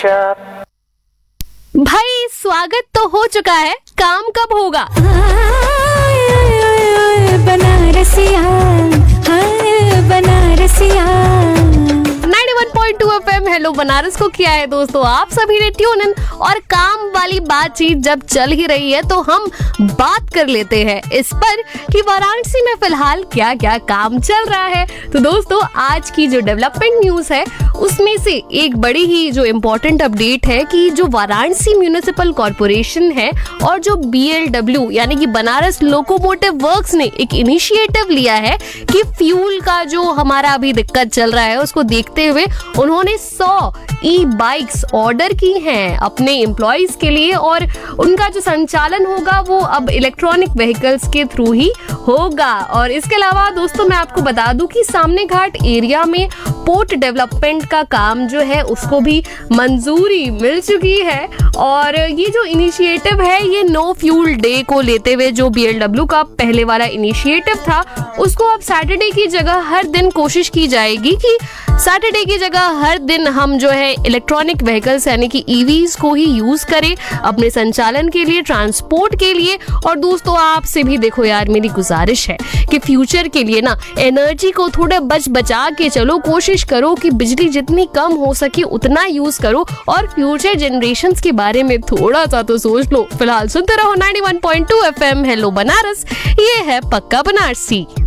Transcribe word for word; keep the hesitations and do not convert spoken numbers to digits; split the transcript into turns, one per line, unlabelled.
भाई स्वागत तो हो चुका है, काम कब होगा?
बनारसिया बनारसिया
इक्यानवे पॉइंट दो एफएम हेलो बनारस को किया है दोस्तों आप सभी ने ट्यून इन। और काम वाली बातचीत जब चल ही रही है तो हम बात कर लेते हैं इस पर कि वाराणसी में फिलहाल क्या क्या काम चल रहा है। तो दोस्तों आज की जो डेवलपमेंट न्यूज है उसमें से एक बड़ी ही जो इम्पोर्टेंट अपडेट है कि जो वाराणसी म्यूनिसिपल कॉर्पोरेशन है और जो बीएलडब्ल्यू यानी कि बनारस लोकोमोटिव वर्क्स ने एक इनिशिएटिव लिया है कि फ्यूल का जो हमारा अभी दिक्कत चल रहा है उसको देखते हुए उन्होंने सौ ई बाइक्स ऑर्डर की हैं अपने एम्प्लॉइज के लिए और उनका जो संचालन होगा वो अब इलेक्ट्रॉनिक व्हीकल्स के थ्रू ही होगा। और इसके अलावा दोस्तों मैं आपको बता दूं कि सामने घाट एरिया में पोर्ट डेवलपमेंट का काम जो है उसको भी मंजूरी मिल चुकी है। और ये जो इनिशिएटिव है ये नो फ्यूल डे को लेते हुए जो बीएलडब्ल्यू का पहले वाला इनिशिएटिव था उसको अब सैटरडे की जगह हर दिन कोशिश की जाएगी कि सैटरडे की जगह हर दिन हम जो है इलेक्ट्रॉनिक व्हीकल्स यानी कि ईवीज को ही यूज करें अपने संचालन के लिए, ट्रांसपोर्ट के लिए। और दोस्तों आपसे भी देखो यार मेरी गुजारिश है कि फ्यूचर के लिए ना एनर्जी को थोड़ा बच बचा के चलो, कोशिश करो कि बिजली जितनी कम हो सके उतना यूज करो और फ्यूचर जनरेशंस के बारे में थोड़ा सा तो सोच लो। फिलहाल सुनते रहो इक्यानवे पॉइंट दो एफएम हेलो बनारस, ये है पक्का बनारसी।